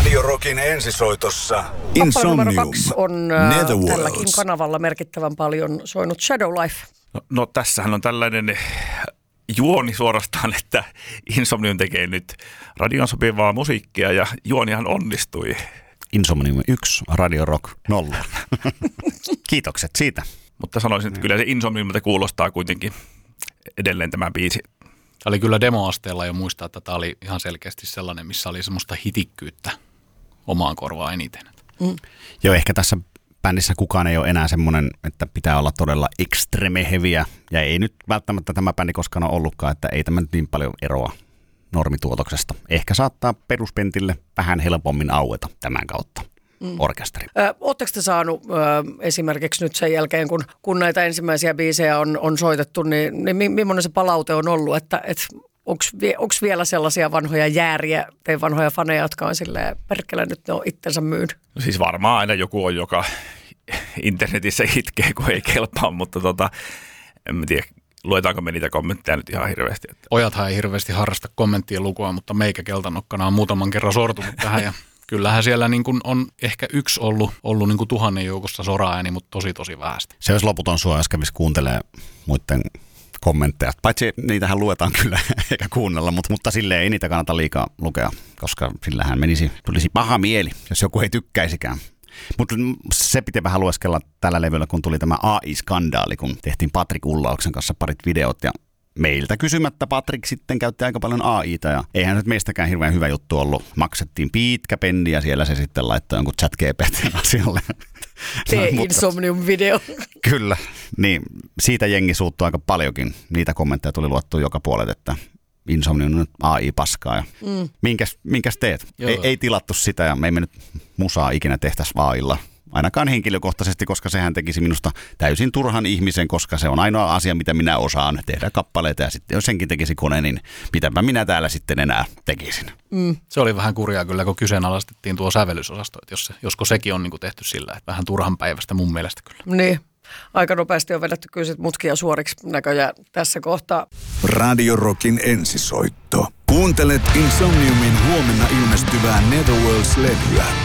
Radio Rockin ensisoitossa Kappale numero 2 Insomnium, on Netherworlds. tälläkin kanavalla merkittävän paljon soinut Shadow Life. No tässähän on tällainen juoni suorastaan, että Insomnium tekee nyt radion sopivaa musiikkia ja juonihan onnistui. Insomnium 1, Radio Rock 0. Kiitokset siitä. Mutta sanoisin, että kyllä se Insomniumilta kuulostaa kuitenkin edelleen tämä biisi. Tämä oli kyllä demoasteella jo muistaa, että tämä oli ihan selkeästi sellainen, missä oli semmoista hitikkyyttä omaan korvaan eniten. Joo, ehkä tässä bändissä kukaan ei ole enää semmoinen, että pitää olla todella extreme heviä. Ja ei nyt välttämättä tämä bändi koskaan ole ollutkaan, että ei tämä nyt niin paljon eroa normituotoksesta. Ehkä saattaa peruspentille vähän helpommin aueta tämän kautta orkesteri. Oletteko te saanut esimerkiksi nyt sen jälkeen, kun näitä ensimmäisiä biisejä on soitettu, niin millainen se palaute on ollut, että onko vielä sellaisia vanhoja jääriä, teidän vanhoja faneja, jotka on silleen, perkele nyt ne on itsensä myynyt? No siis varmaan aina joku on, joka internetissä itkee, kun ei kelpaa, mutta en tiedä, luetaanko me niitä kommentteja nyt ihan hirveästi. Pojathan ei hirveästi harrasta kommenttien lukua, mutta meikä keltanokkana on muutaman kerran sortunut tähän ja kyllähän siellä niin kuin on ehkä yksi ollut niin kuin 1000 joukossa soraääni, mutta tosi vähästi. Se olisi loputon sua, jos kävisi kuuntelemaan muiden kommentteja. Paitsi niitähän luetaan kyllä eikä kuunnella, mutta silleen ei niitä kannata liikaa lukea, koska sillähän tulisi paha mieli, jos joku ei tykkäisikään. Mutta se piti vähän lueskella tällä levyllä, kun tuli tämä AI-skandaali, kun tehtiin Patrik Ullauksen kanssa parit videot ja meiltä kysymättä Patrik sitten käytti aika paljon AIta ja eihän nyt meistäkään hirveän hyvä juttu ollut. Maksettiin pitkä penni ja siellä se sitten laittoi jonkun ChatGPT-asialle. Insomnium-video. Kyllä, niin siitä jengi suuttui aika paljonkin. Niitä kommentteja tuli luottua joka puolelta, että Insomnium on nyt AI-paskaa. Ja minkäs teet? Ei tilattu sitä ja me emme nyt musaa ikinä tehtäisi AIlla. Ainakaan henkilökohtaisesti, koska sehän tekisi minusta täysin turhan ihmisen, koska se on ainoa asia, mitä minä osaan tehdä kappaleita. Ja sitten jos senkin tekisi kone, niin mitäpä minä täällä sitten enää tekisin. Se oli vähän kurjaa kyllä, kun kyseenalaistettiin tuo sävellysosasto, että josko sekin on niin kuin tehty sillä, että vähän turhan päivästä mun mielestä kyllä. Niin, aika nopeasti on vedetty kyllä sit mutkia suoriksi näköjään tässä kohtaa. Radio Rockin ensisoitto. Kuuntelet Insomniumin huomenna ilmestyvää Netherworlds-levyä.